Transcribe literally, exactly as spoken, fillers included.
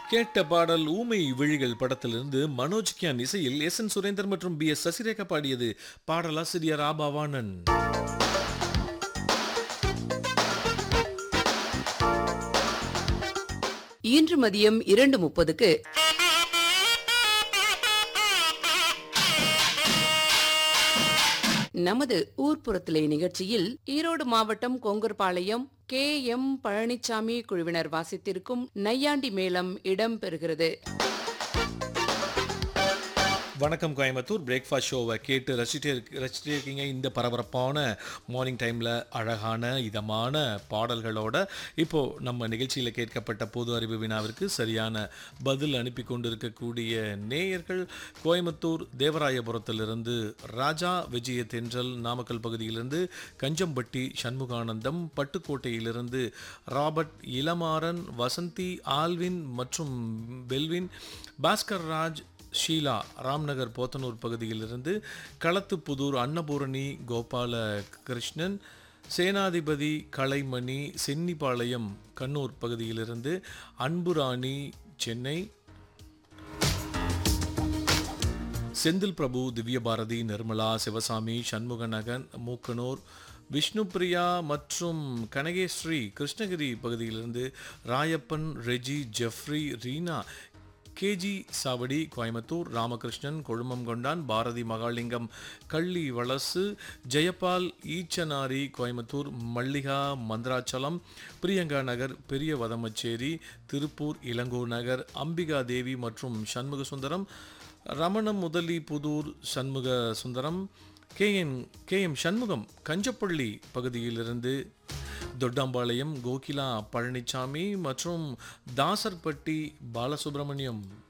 கேட்ட பாடல் ஊமை விழிகள் படத்திலிருந்து மனோஜ் கியான் இசையில் எஸ் என் சுரேந்தர் மற்றும் பி எஸ் சசிரேகா பாடியது. பாடலாசிரியர் ஆபாவானன். இன்று மதியம் இரண்டு முப்பதுக்கு நமது ஊர்ப்புறத்திலே நிகழ்ச்சியில் ஈரோடு மாவட்டம் கொங்கர்பாளையம் கே எம் பழனிசாமி குழுவினர் வாசித்திருக்கும் நையாண்டி மேளம் இடம்பெறுகிறது. வணக்கம் கோயம்புத்தூர். பிரேக்ஃபாஸ்ட் ஷோவை கேட்டு ரசிட்டே ரசிட்டே இருக்கீங்க. இந்த பரபரப்பான மார்னிங் டைமில் அழகான இதமான பாடல்களோட இப்போது நம்ம நிகழ்ச்சியில் கேட்கப்பட்ட பொது அறிவு வினாவிற்கு சரியான பதில் அனுப்பி கொண்டிருக்கக்கூடிய நேயர்கள் கோயம்புத்தூர் தேவராயபுரத்திலிருந்து ராஜா விஜய தென்றல், நாமக்கல் பகுதியிலிருந்து கஞ்சம்பட்டி சண்முகானந்தம், பட்டுக்கோட்டையிலிருந்து ராபர்ட் இளமாறன், வசந்தி ஆல்வின் மற்றும் பெல்வின், பாஸ்கர் ராஜ், ஷீலா ராம்நகர் போத்தனூர் பகுதியிலிருந்து, களத்துப்புதூர் அன்னபூரணி கோபால கிருஷ்ணன், சேனாதிபதி கலைமணி சென்னிபாளையம் கண்ணூர் பகுதியிலிருந்து, அன்புராணி சென்னை, செந்தில் பிரபு, திவ்யபாரதி, நிர்மலா, சிவசாமி, சண்முகநகன் மூக்கனூர், விஷ்ணுபிரியா மற்றும் கனகேஸ்ரீ கிருஷ்ணகிரி பகுதியிலிருந்து, ராயப்பன், ரெஜி, ஜெஃப்ரி, ரீனா, கேஜி சாவடி கோயம்புத்தூர், ராமகிருஷ்ணன் கொழுமங்கொண்டான், பாரதி மகாலிங்கம் கள்ளி வளசு, ஜெயபால் ஈச்சனாரி கோயம்புத்தூர், மல்லிகா மந்திராச்சலம், பிரியங்கா நகர் பெரிய வதமச்சேரி, திருப்பூர் இளங்கோ நகர், அம்பிகா தேவி மற்றும் சண்முக சுந்தரம், ரமணம் முதலி Pudur Shanmuga Sundaram, K N K M Shanmugam Kanjappalli பகுதியிலிருந்து, தொட்டாம்பாளையம் கோகிலா பழனிசாமி மற்றும் தாசர்பட்டி பாலசுப்ரமணியம்.